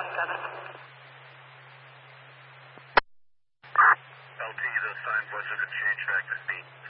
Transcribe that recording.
LT, the sign was a change back to speed.